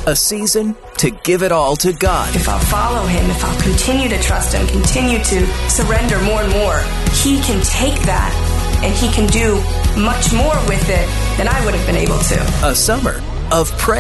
A season to give it all to God. If I'll follow him, if I'll continue to trust him, continue to surrender more and more, he can take that and he can do much more with it than I would have been able to. A summer of prayer.